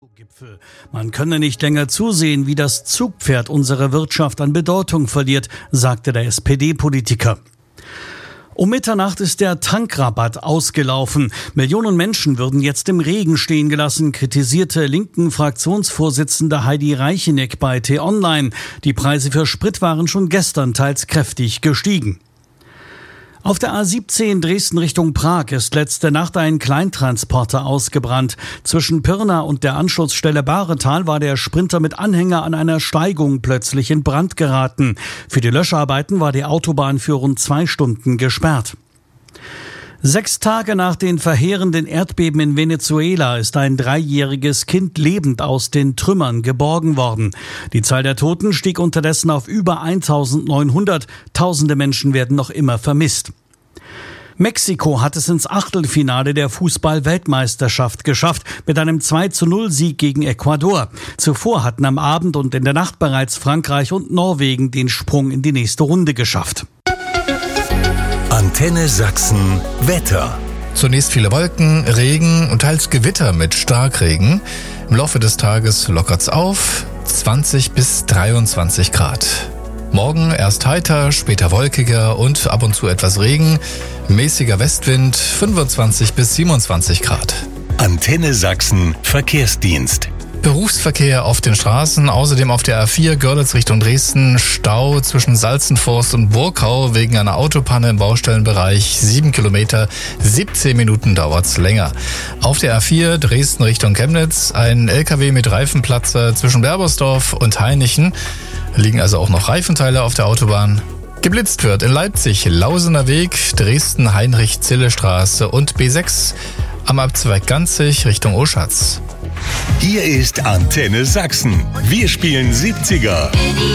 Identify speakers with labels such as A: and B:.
A: Gipfel. Man könne nicht länger zusehen, wie das Zugpferd unsere Wirtschaft an Bedeutung verliert, sagte der SPD-Politiker. Um Mitternacht ist der Tankrabatt ausgelaufen. Millionen Menschen würden jetzt im Regen stehen gelassen, kritisierte linken Fraktionsvorsitzende Heidi Reicheneck bei T-Online. Die Preise für Sprit waren schon gestern teils kräftig gestiegen. Auf der A17 Dresden Richtung Prag ist letzte Nacht ein Kleintransporter ausgebrannt. Zwischen Pirna und der Anschlussstelle Bahretal war der Sprinter mit Anhänger an einer Steigung plötzlich in Brand geraten. Für die Löscharbeiten war die Autobahn für rund 2 Stunden gesperrt. 6 Tage nach den verheerenden Erdbeben in Venezuela ist ein 3-jähriges Kind lebend aus den Trümmern geborgen worden. Die Zahl der Toten stieg unterdessen auf über 1900. Tausende Menschen werden noch immer vermisst. Mexiko hat es ins Achtelfinale der Fußball-Weltmeisterschaft geschafft mit einem 2:0-Sieg gegen Ecuador. Zuvor hatten am Abend und in der Nacht bereits Frankreich und Norwegen den Sprung in die nächste Runde geschafft.
B: Antenne Sachsen Wetter.
C: Zunächst viele Wolken, Regen und teils Gewitter mit Starkregen. Im Laufe des Tages lockert's auf, 20 bis 23 Grad. Morgen erst heiter, später wolkiger und ab und zu etwas Regen. Mäßiger Westwind, 25 bis 27 Grad.
B: Antenne Sachsen Verkehrsdienst.
C: Berufsverkehr auf den Straßen, außerdem auf der A4 Görlitz Richtung Dresden, Stau zwischen Salzenforst und Burkau wegen einer Autopanne im Baustellenbereich, 7 Kilometer, 17 Minuten dauert's länger. Auf der A4 Dresden Richtung Chemnitz, ein LKW mit Reifenplatzer zwischen Berbersdorf und Hainichen, liegen also auch noch Reifenteile auf der Autobahn. Geblitzt wird in Leipzig Lausener Weg, Dresden Heinrich-Zille-Straße und B6 am Abzweig Ganzig Richtung Oschatz.
B: Hier ist Antenne Sachsen. Wir spielen 70er.